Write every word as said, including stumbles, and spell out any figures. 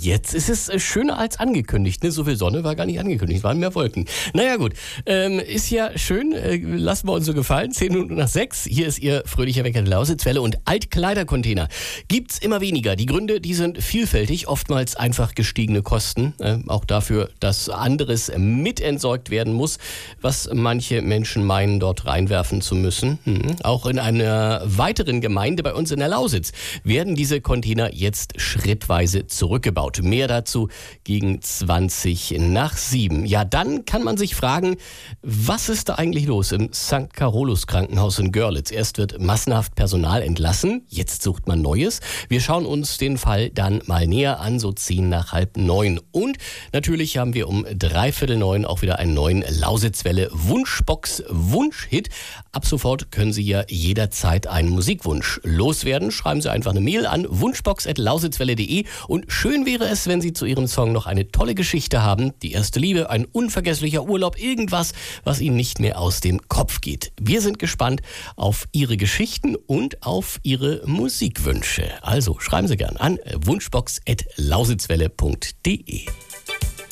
jetzt ist es schöner als angekündigt. Ne? So viel Sonne war gar nicht angekündigt, waren mehr Wolken. Naja gut, ähm, ist ja schön, äh, lassen wir uns so gefallen. Zehn Minuten nach sechs, hier ist Ihr fröhlicher Wecker der Lausitzwelle und Altkleidercontainer. Gibt's immer weniger. Die Gründe, die sind vielfältig, oftmals einfach gestiegene Kosten. Äh, auch dafür, dass anderes mitentsorgt werden muss, was manche Menschen meinen, dort reinwerfen zu müssen. Hm. Auch in einer weiteren Gemeinde bei uns in der Lausitz werden diese Container jetzt schrittweise zurückgebaut. Mehr dazu gegen zwanzig nach sieben. Ja, dann kann man sich fragen, was ist da eigentlich los im Sankt Carolus Krankenhaus in Görlitz? Erst wird massenhaft Personal entlassen, jetzt sucht man Neues. Wir schauen uns den Fall dann mal näher an, so zehn nach halb neun. Und natürlich haben wir um dreiviertel neun auch wieder einen neuen Lausitzwelle Wunschbox Wunschhit. Ab sofort können Sie ja jederzeit einen Musikwunsch loswerden. Schreiben Sie einfach eine Mail an wunschbox at lausitzwelle punkt de und schön wäre es, wenn Sie zu Ihrem Song noch eine tolle Geschichte haben. Die erste Liebe, ein unvergesslicher Urlaub, irgendwas, was Ihnen nicht mehr aus dem Kopf geht. Wir sind gespannt auf Ihre Geschichten und auf Ihre Musikwünsche. Also schreiben Sie gern an wunschbox at lausitzwelle punkt de.